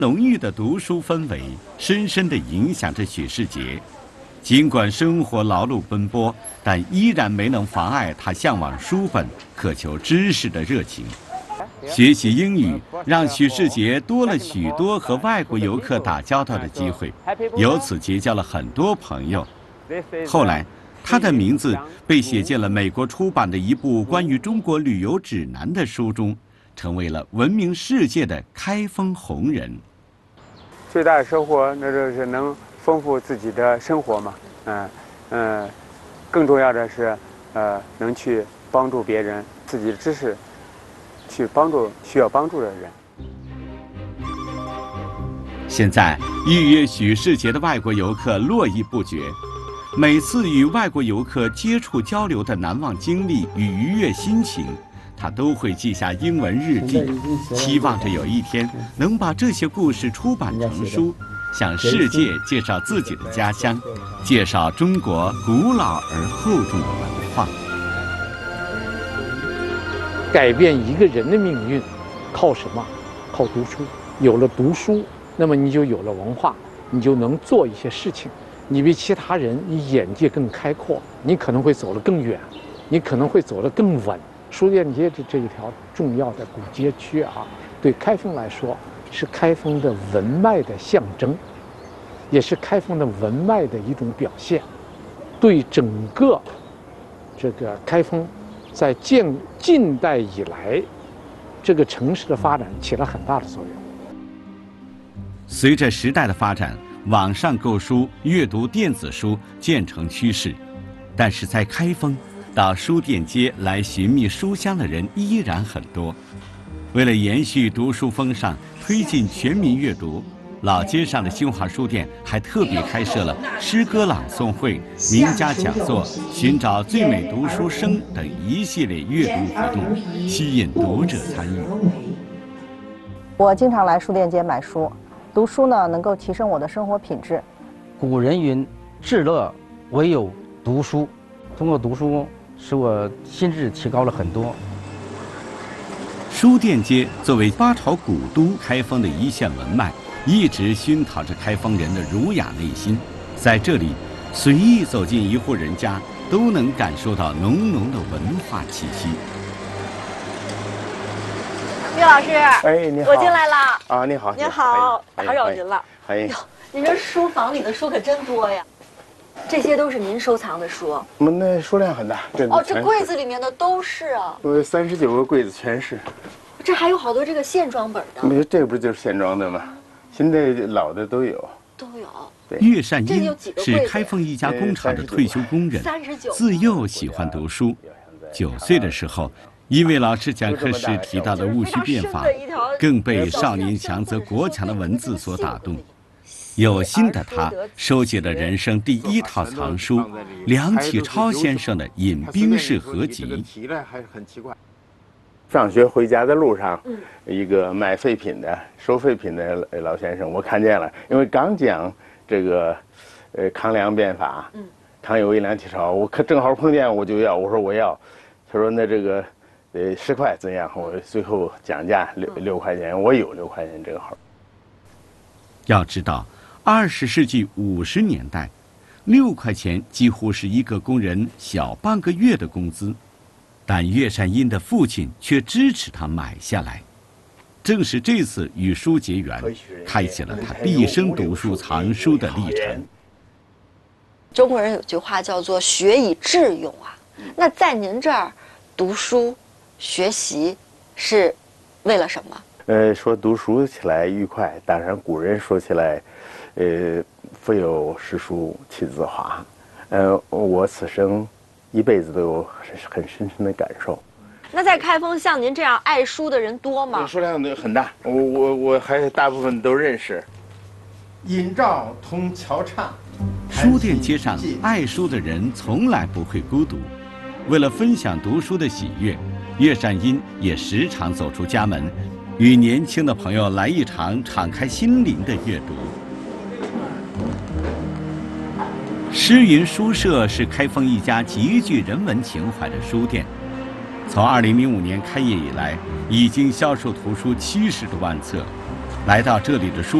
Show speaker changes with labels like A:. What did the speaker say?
A: 浓郁的读书氛围深深地影响着许世杰。尽管生活劳碌奔波，但依然没能妨碍他向往书本、渴求知识的热情。学习英语让许世杰多了许多和外国游客打交道的机会，由此结交了很多朋友。后来，他的名字被写进了美国出版的一部关于中国旅游指南的书中，成为了闻名世界的开封红人。
B: 最大的收获，那就是能丰富自己的生活嘛，更重要的是，能去帮助别人，自己的知识，去帮助需要帮助的人。
A: 现在预约许世杰的外国游客络绎不绝，每次与外国游客接触交流的难忘经历与愉悦心情，他都会记下英文日记，期望着有一天能把这些故事出版成书，向世界介绍自己的家乡，介绍中国古老而厚重的文化。
C: 改变一个人的命运，靠什么？靠读书。有了读书，那么你就有了文化，你就能做一些事情。你比其他人，你眼界更开阔，你可能会走得更远，你可能会走得更稳。书店街这一条重要的古街区啊，对开封来说是开封的文脉的象征，也是开封的文脉的一种表现，对整个这个开封在近代以来这个城市的发展起了很大的作用。
A: 随着时代的发展，网上购书、阅读电子书渐成趋势，但是在开封，到书店街来寻觅书香的人依然很多。为了延续读书风尚，推进全民阅读，老街上的新华书店还特别开设了诗歌朗诵会、名家讲座、寻找最美读书声等一系列阅读活动，吸引读者参与。
D: 我经常来书店街买书，读书呢能够提升我的生活品质。
E: 古人云：“至乐唯有读书。”通过读书，使我心智提高了很多。
A: 书店街作为八朝古都开封的一线文脉，一直熏陶着开封人的儒雅内心。在这里，随意走进一户人家，都能感受到浓浓的文化气息。
F: 岳老师，
B: 哎，你好，
F: 我进来了。
B: 啊，你好，
F: 您好，打扰您了。
B: 哎
F: 呦，您这书房里的书可真多呀！这些都是您收藏的书？
B: 我们的数量很大，
F: 哦，这柜子里面的都是啊。
B: 39个柜子全是。
F: 这还有好多这个线装本的。
B: 没有，这不就是线装的吗？现在老的都有。
F: 都有。
A: 岳善英是开封一家工厂的退休工人，自幼喜欢读书。9岁的时候，因为老师讲课时提到的戊戌变法，更被少年强则国强的文字所打动。有心的他收集了人生第一套藏书梁启超先生的《饮冰室合集》。
B: 上学回家的路上，一个卖废品的、收废品的老先生，我看见了，因为刚讲这个康梁变法，康有为梁启超，我正好碰见，我就要，我说我要，他说那这个10块怎样？我最后讲价6块钱，我有6块钱正好。
A: 要知道，20世纪50年代，6块钱几乎是一个工人小半个月的工资，但岳善英的父亲却支持他买下来。正是这次与书结缘，开启了他毕生读书藏书的历程。
F: 中国人有句话叫做“学以致用”啊，那在您这儿，读书学习是为了什么？
B: 说读书起来愉快，当然古人说起来，腹有诗书气自华。我此生一辈子都有很深深的感受。
F: 那在开封像您这样爱书的人多吗？
B: 数量很大，我还大部分都认识。
G: 尹照通桥岔。
A: 书店街上爱书的人从来不会孤独。为了分享读书的喜悦，岳善英也时常走出家门，与年轻的朋友来一场敞开心灵的阅读。诗云书社是开封一家极具人文情怀的书店，从2005年开业以来，已经销售图书70多万册。 来到这里的书